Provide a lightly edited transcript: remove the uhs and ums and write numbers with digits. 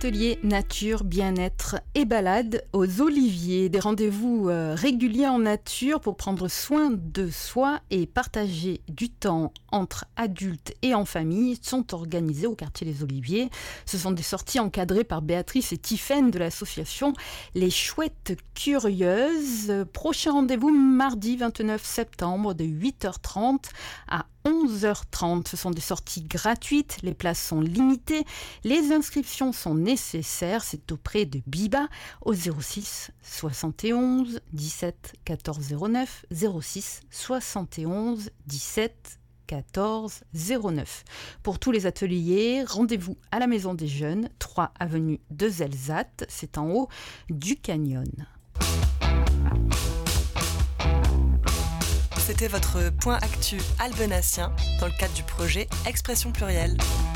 ateliers nature, bien-être et balade aux Oliviers. Des rendez-vous réguliers en nature pour prendre soin de soi et partager du temps entre adultes et en famille sont organisés au quartier Les Oliviers. Ce sont des sorties encadrées par Béatrice et Tiffaine de l'association Les Chouettes Curieuses. Prochain rendez-vous mardi 29 septembre de 8h30 à 11h30. Ce sont des sorties gratuites, les places sont limitées, les inscriptions sont nécessaires. C'est auprès de Biba au 06 71 17 14 09, 06 71 17 14 09. Pour tous les ateliers, rendez-vous à la Maison des Jeunes, 3 avenue de Zelzate, c'est en haut du canyon. C'était votre point actu albenassien dans le cadre du projet Expression Plurielle.